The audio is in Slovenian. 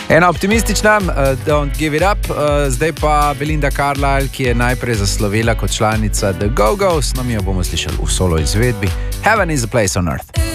Ena optimistična, Don't Give It Up, zdaj pa Belinda Carlisle, ki je najprej zaslovela kot članica The Go-Go's, no mi jo bomo slišali v solo izvedbi Heaven is a Place on Earth.